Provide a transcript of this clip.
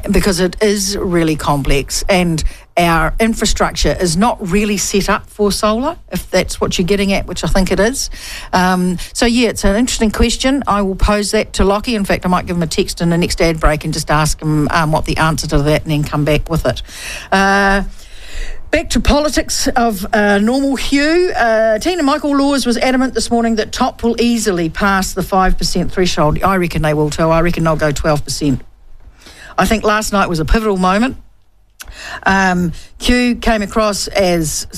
because it is really complex and our infrastructure is not really set up for solar, if that's what you're getting at, which I think it is. It's an interesting question. I will pose that to Lockie. In fact, I might give him a text in the next ad break and just ask him what the answer to that and then come back with it. Back to politics of normal hue. Tina Michael-Laws was adamant this morning that TOP will easily pass the 5% threshold. I reckon they will too. I reckon they'll go 12%. I think last night was a pivotal moment. Q came across as